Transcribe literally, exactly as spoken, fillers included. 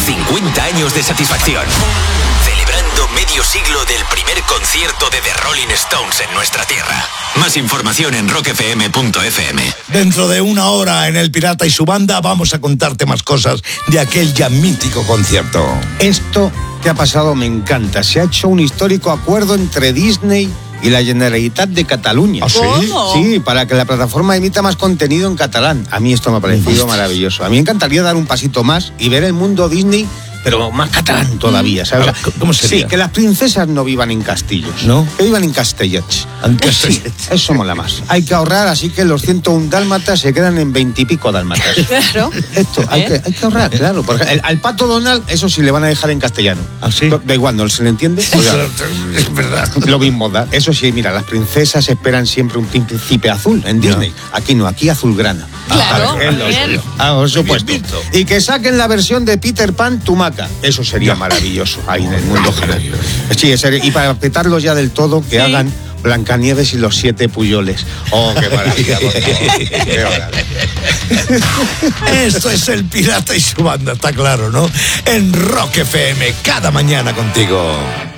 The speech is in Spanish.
cincuenta años de satisfacción. Celebrando medio siglo del primer concierto de The Rolling Stones en nuestra tierra. Más información en rock f m punto f m. Dentro de una hora en El Pirata y su banda vamos a contarte más cosas de aquel ya mítico concierto. Esto que ha pasado me encanta. Se ha hecho un histórico acuerdo entre Disney y la Generalitat de Cataluña. ¿Ah, sí? ¿Cómo? Sí, para que la plataforma emita más contenido en catalán. A mí esto me ha parecido maravilloso. A mí me encantaría dar un pasito más y ver el mundo Disney, pero más catalán todavía, ¿sabes? Ah, ¿cómo sería? Sí, que las princesas no vivan en castillos, ¿no? Que vivan en castellets. En Sí, eso mola más. Hay que ahorrar, así que los ciento uno dálmatas se quedan en veintipico dálmatas. Claro. Esto, hay, ¿Eh? que, hay que ahorrar, claro. Porque el- al pato Donald, eso sí le van a dejar en castellano. ¿Ah, sí? Da igual, ¿no se le entiende? O sea, Es verdad. lo mismo da. Eso sí, mira, las princesas esperan siempre un príncipe azul en Disney. Aquí no, aquí azulgrana. Claro, es lo bien. suyo. Ah, por supuesto. Bien visto. Y que saquen la versión de Peter Pan Tumaca. Eso sería maravilloso ahí en el mundo general. Sí, en serio. Y para petarlos ya del todo, que hagan Blancanieves y los siete Puyoles. Oh, qué maravilla, por favor. Qué maravilla. Esto es El Pirata y su banda, está claro, ¿no? En Rock F M, cada mañana contigo.